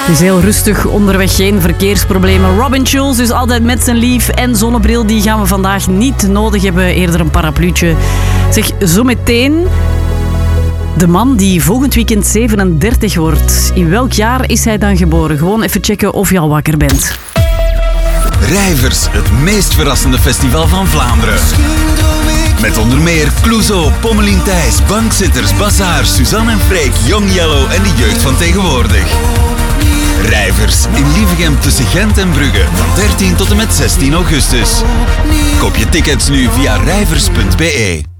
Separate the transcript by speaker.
Speaker 1: Het is heel rustig onderweg, geen verkeersproblemen. Robin Schulz is altijd met zijn lief en zonnebril. Die gaan we vandaag niet nodig hebben, eerder een parapluutje. Zeg, zometeen de man die volgend weekend 37 wordt. In welk jaar is hij dan geboren? Gewoon even checken of je al wakker bent.
Speaker 2: Rijvers, het meest verrassende festival van Vlaanderen. Met onder meer Clouseau, Pommelien Thijs, Bankzitters, Bazaar, Suzanne en Freek, Young Yellow en de jeugd van tegenwoordig. Rijvers in Lievegem tussen Gent en Brugge van 13 tot en met 16 augustus. Koop je tickets nu via rijvers.be.